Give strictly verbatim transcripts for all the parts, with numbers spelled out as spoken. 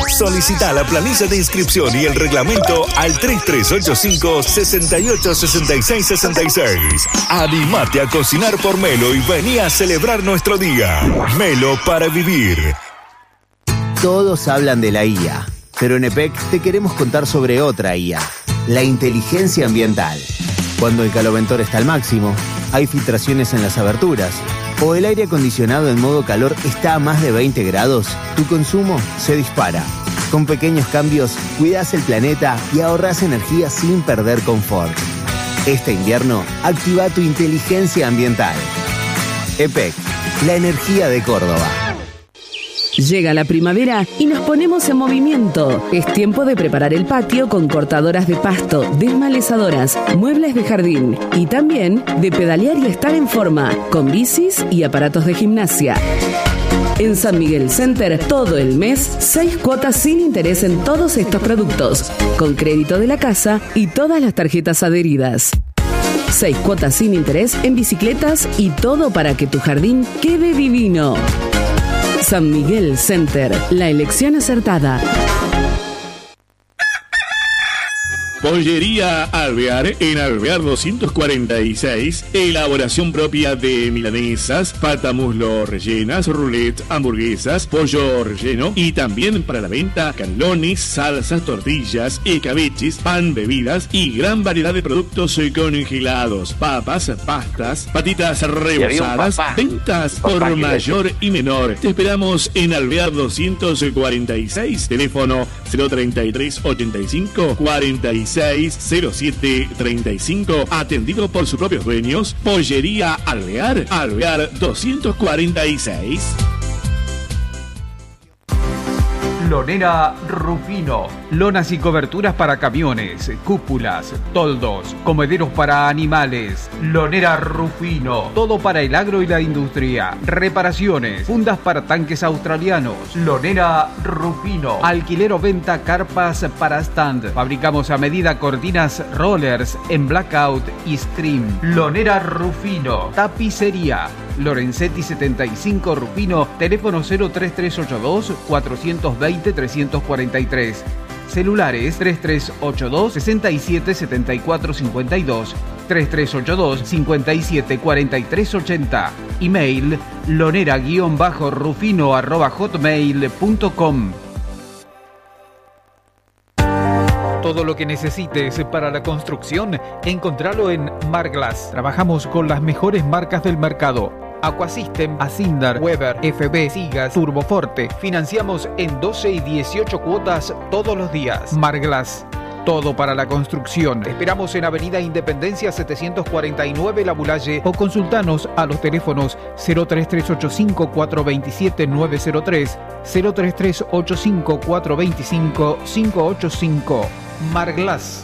Solicita la planilla de inscripción y el reglamento al tres tres ocho cinco, seis ocho seis seis seis seis. Animate a cocinar por Melo y vení a celebrar nuestro día. Melo para vivir. Todos hablan de la I A, pero en E P E C te queremos contar sobre otra I A, la inteligencia ambiental. Cuando el caloventor está al máximo, hay filtraciones en las aberturas, o el aire acondicionado en modo calor está a más de veinte grados, tu consumo se dispara. Con pequeños cambios, cuidás el planeta y ahorrás energía sin perder confort. Este invierno, activa tu inteligencia ambiental. E P E C, la energía de Córdoba. Llega la primavera y nos ponemos en movimiento. Es tiempo de preparar el patio con cortadoras de pasto, desmalezadoras, muebles de jardín y también de pedalear y estar en forma con bicis y aparatos de gimnasia. En San Miguel Center, todo el mes, seis cuotas sin interés en todos estos productos, con crédito de la casa y todas las tarjetas adheridas. Seis cuotas sin interés en bicicletas y todo para que tu jardín quede divino. San Miguel Center, la elección acertada. Pollería Alvear, en Alvear doscientos cuarenta y seis, elaboración propia de milanesas, pata muslo rellenas, roulette, hamburguesas, pollo relleno y también para la venta canelones, salsas, tortillas, escabeches, pan, bebidas y gran variedad de productos congelados, papas, pastas, patitas rebozadas, ventas por mayor y menor. Te esperamos en Alvear doscientos cuarenta y seis, teléfono cero treinta y tres ochenta y cinco cuarenta y seis cero siete treinta y cinco, atendido por sus propios dueños. Pollería Alvear, Alvear doscientos cuarenta y seis. Lonera Rufino. Lonas y coberturas para camiones, cúpulas, toldos, comederos para animales. Lonera Rufino. Todo para el agro y la industria. Reparaciones, fundas para tanques australianos. Lonera Rufino. Alquiler o venta carpas para stand. Fabricamos a medida cortinas rollers en blackout y stream. Lonera Rufino. Tapicería. Lorenzetti setenta y cinco Rufino. Teléfono cero tres tres ocho dos cuatro dos cero tres cuatro tres. Celulares tres tres ocho dos seis siete siete cuatro cinco dos, tres tres ocho dos cinco siete cuatro tres ocho cero. Email lonera-rufino arroba hotmail punto com. Todo lo que necesites para la construcción, encontralo en Marglass. Trabajamos con las mejores marcas del mercado. Aquasystem, Asindar, Weber, F B, Sigas, Turboforte. Financiamos en doce y dieciocho cuotas todos los días. Marglass, todo para la construcción. Te esperamos en Avenida Independencia setecientos cuarenta y nueve La Bulalle o consultanos a los teléfonos cero tres tres ocho cinco cuatro dos siete nueve cero tres, cero tres tres ocho cinco cuatro dos cinco cinco ocho cinco. Marglass.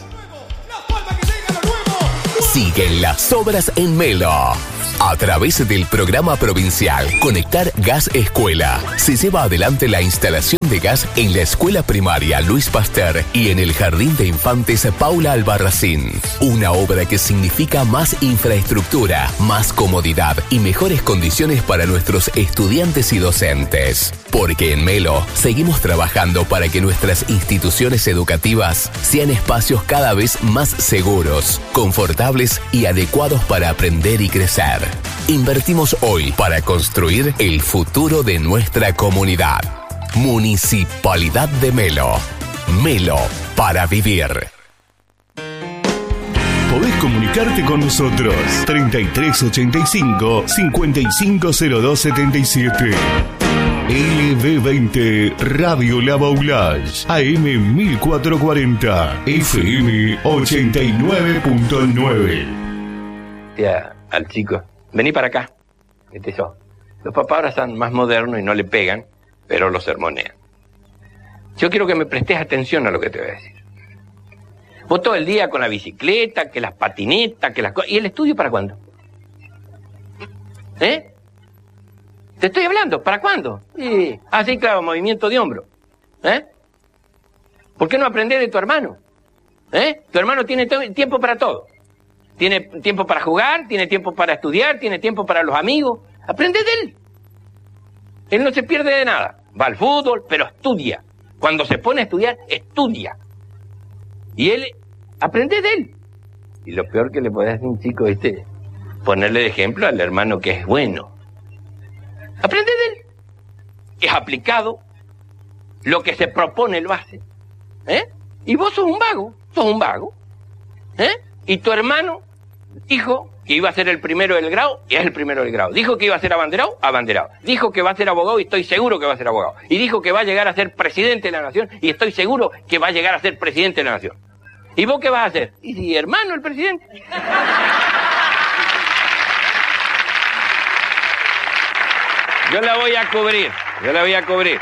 Siguen las obras en Melo. A través del programa provincial Conectar Gas Escuela, se lleva adelante la instalación de gas en la escuela primaria Luis Pasteur y en el Jardín de Infantes Paula Albarracín. Una obra que significa más infraestructura, más comodidad y mejores condiciones para nuestros estudiantes y docentes. Porque en Melo seguimos trabajando para que nuestras instituciones educativas sean espacios cada vez más seguros, confortables y adecuados para aprender y crecer. Invertimos hoy para construir el futuro de nuestra comunidad. Municipalidad de Melo. Melo para vivir. Podés comunicarte con nosotros. treinta y tres ochenta y cinco, cincuenta y cinco cero dos setenta y siete. L B veinte Radio La Baulage, A M mil cuatrocientos cuarenta, F M ochenta y nueve punto nueve. Ya, al chico, vení para acá. Este yo. Los papás ahora están más modernos y no le pegan, pero los sermonean. Yo quiero que me prestes atención a lo que te voy a decir. Vos todo el día con la bicicleta, que las patinetas, que las cosas. ¿Y el estudio para cuándo? ¿Eh? Te estoy hablando, ¿para cuándo? Sí. Ah, sí, claro, movimiento de hombro. ¿Eh? ¿Por qué no aprender de tu hermano? ¿Eh? Tu hermano tiene t- tiempo para todo. Tiene tiempo para jugar, tiene tiempo para estudiar, tiene tiempo para los amigos. Aprende de él. Él no se pierde de nada. Va al fútbol, pero estudia. Cuando se pone a estudiar, estudia. Y él, aprende de él. Y lo peor que le puede hacer a un chico, ¿viste? Ponerle de ejemplo al hermano que es bueno. Aprende de él. Es aplicado. Lo que se propone lo hace. ¿Eh? Y vos sos un vago. Sos un vago. ¿Eh? Y tu hermano dijo que iba a ser el primero del grado, y es el primero del grado. Dijo que iba a ser abanderado, abanderado. Dijo que va a ser abogado, y estoy seguro que va a ser abogado. Y dijo que va a llegar a ser presidente de la nación, y estoy seguro que va a llegar a ser presidente de la nación. ¿Y vos qué vas a hacer? Y si hermano el presidente. Yo la voy a cubrir, yo la voy a cubrir.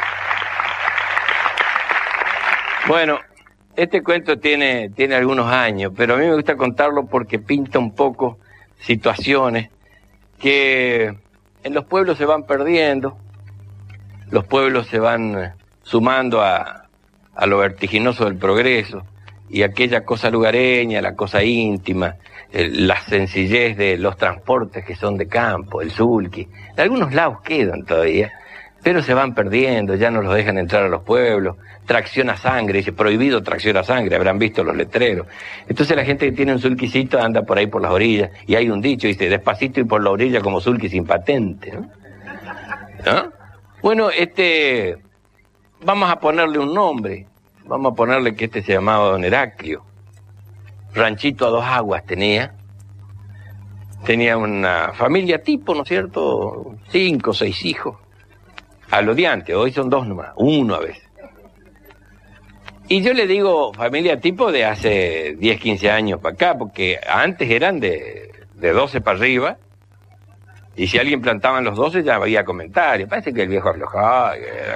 Bueno, este cuento tiene, tiene algunos años, pero a mí me gusta contarlo porque pinta un poco situaciones que en los pueblos se van perdiendo, los pueblos se van sumando a, a lo vertiginoso del progreso, y aquella cosa lugareña, la cosa íntima, el, la sencillez de los transportes que son de campo, el sulky, de algunos lados quedan todavía, pero se van perdiendo, ya no los dejan entrar a los pueblos. Tracción a sangre, dice, prohibido tracción a sangre, habrán visto los letreros. Entonces la gente que tiene un sulquicito anda por ahí por las orillas, y hay un dicho, dice, despacito y por la orilla como sulqui sin patente, ¿no? ¿No? Bueno, este, vamos a ponerle un nombre, vamos a ponerle que este se llamaba Don Heraclio. Ranchito a dos aguas tenía, tenía una familia tipo, ¿no es cierto? Cinco, seis hijos, a lo de antes, hoy son dos nomás, uno a veces. Y yo le digo familia tipo de hace diez, quince años para acá, porque antes eran de, de doce para arriba, y si alguien plantaban los doce ya había comentarios. Parece que el viejo aflojaba.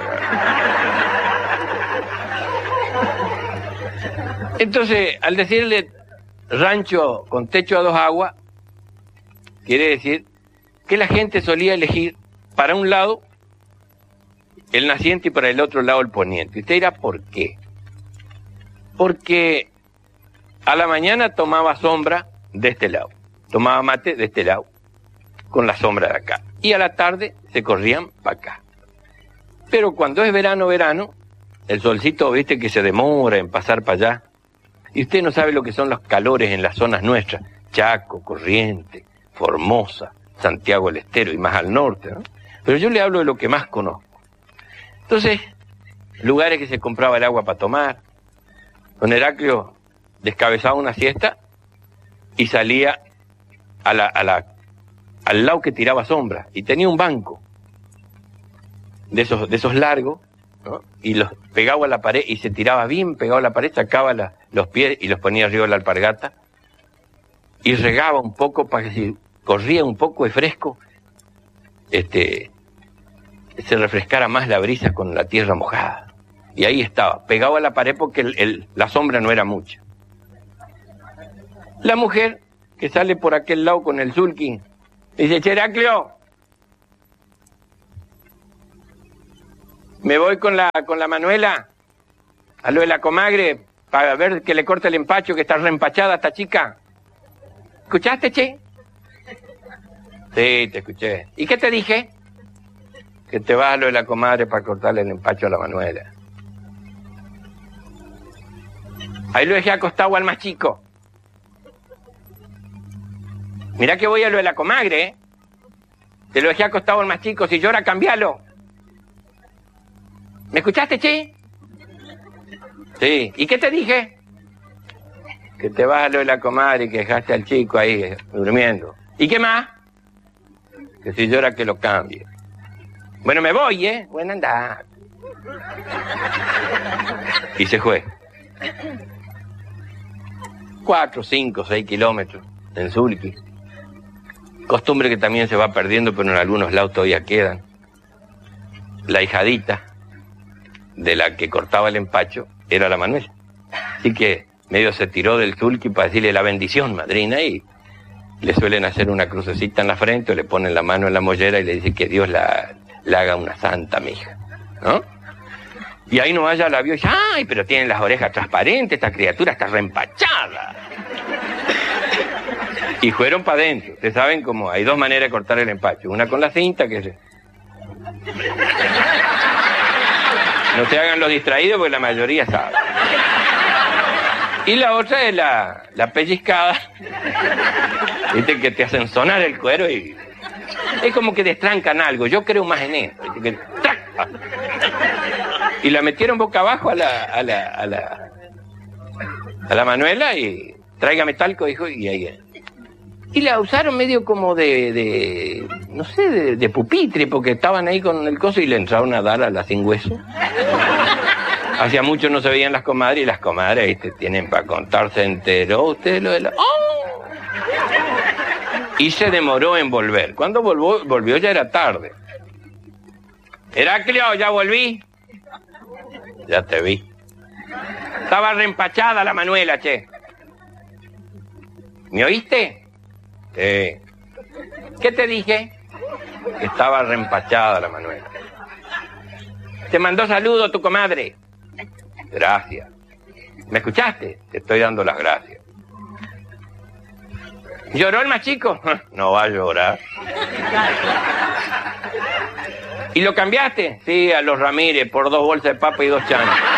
Entonces, al decirle rancho con techo a dos aguas, quiere decir que la gente solía elegir para un lado el naciente y para el otro lado el poniente. Usted dirá, ¿por qué? Porque a la mañana tomaba sombra de este lado, tomaba mate de este lado, con la sombra de acá. Y a la tarde se corrían para acá. Pero cuando es verano, verano, el solcito, viste, que se demora en pasar para allá. Y usted no sabe lo que son los calores en las zonas nuestras. Chaco, Corrientes, Formosa, Santiago del Estero y más al norte, ¿no? Pero yo le hablo de lo que más conozco. Entonces, lugares que se compraba el agua para tomar. Don Heraclio descabezaba una siesta y salía a la, a la, al lado que tiraba sombra. Y tenía un banco de esos, de esos largos, ¿no? Y los pegaba a la pared y se tiraba bien pegado a la pared, sacaba la, los pies y los ponía arriba de la alpargata y regaba un poco para que si corría un poco de fresco, este, se refrescara más la brisa con la tierra mojada. Y ahí estaba, pegado a la pared porque el, el, la sombra no era mucha. La mujer que sale por aquel lado con el sulking dice, Heraclio, me voy con la, con la Manuela a lo de la comagre para ver que le corte el empacho, que está reempachada esta chica. ¿Escuchaste, che? Sí, te escuché. ¿Y qué te dije? Que te vas a lo de la comadre para cortarle el empacho a la Manuela. Ahí lo dejé acostado al más chico. Mirá que voy a lo de la comagre, ¿eh? Te lo dejé acostado al más chico, si llora, cambialo. ¿Me escuchaste, che? Sí. ¿Y qué te dije? Que te vas a lo de la comadre y que dejaste al chico ahí eh, durmiendo. ¿Y qué más? Que si llora, que lo cambie. Bueno, me voy, ¿eh? Bueno, anda. Y se fue. Cuatro, cinco, seis kilómetros en sulky. Costumbre que también se va perdiendo, pero en algunos lados todavía quedan. La hijadita de la que cortaba el empacho era la Manuela. Así que medio se tiró del sulky para decirle la bendición, madrina, y le suelen hacer una crucecita en la frente, o le ponen la mano en la mollera y le dicen que Dios la, la haga una santa, mija, ¿no? Y ahí no vaya la vio y dice, ay, pero tienen las orejas transparentes, esta criatura está reempachada. Y fueron para adentro. Ustedes saben cómo hay dos maneras de cortar el empacho. Una con la cinta, que es... No se hagan los distraídos porque la mayoría sabe. Y la otra es la, la pellizcada. Viste que te hacen sonar el cuero y es como que destrancan algo. Yo creo más en eso. Que... Y la metieron boca abajo a la, a la, a la, a la Manuela y tráigame talco, dijo, y ahí. Y la usaron medio como de, de no sé, de, de pupitre, porque estaban ahí con el coso y le entraron a dar a la sin hueso. Hacía mucho no se veían las comadres y las comadres, ¿viste? Tienen para contar, se enteró usted lo de la... ¡Oh! Y se demoró en volver. Cuando volvió, volvió ya era tarde. Heraclio, ¿ya volví? Ya te vi. Estaba reempachada la Manuela, che. ¿Me oíste? Sí. ¿Qué te dije? Que estaba reempachada la Manuela. Te mandó saludo tu comadre. Gracias. ¿Me escuchaste? Te estoy dando las gracias. ¿Lloró el más chico? No va a llorar. ¿Y lo cambiaste? Sí, a los Ramírez, por dos bolsas de papa y dos chanes.